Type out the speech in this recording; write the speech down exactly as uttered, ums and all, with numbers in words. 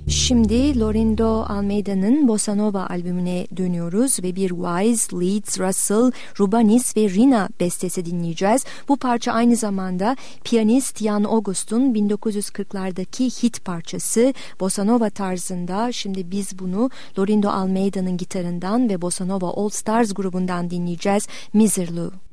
Şimdi Lorindo Almeida'nın Bossa Nova albümüne dönüyoruz ve bir Wise, Leeds, Russell, Rubanis ve Rina bestesi dinleyeceğiz. Bu parça aynı zamanda piyanist Jan August'un bin dokuz yüz kırklardaki hit parçası Bossa Nova tarzında. Şimdi biz bunu Lorindo Almeida'nın gitarından ve Bossa Nova All Stars grubundan dinleyeceğiz. Miserlou.